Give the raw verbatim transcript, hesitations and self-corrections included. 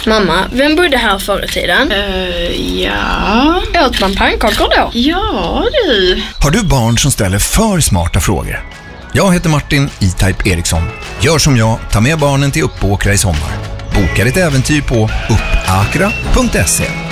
Mamma, vem bodde här förr i tiden? Uh, ja... Åt man pannkakor då? Ja, du. Har du barn som ställer för smarta frågor? Jag heter Martin E-Type Eriksson. Gör som jag, ta med barnen till Uppåkra i sommar. Boka ditt äventyr på uppakra punkt se.